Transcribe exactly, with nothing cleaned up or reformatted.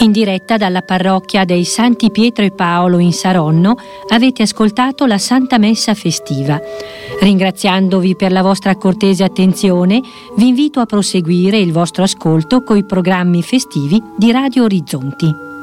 In diretta dalla parrocchia dei Santi Pietro e Paolo in Saronno avete ascoltato la Santa Messa festiva. Ringraziandovi per la vostra cortese attenzione, vi invito a proseguire il vostro ascolto coi programmi festivi di Radio Orizzonti.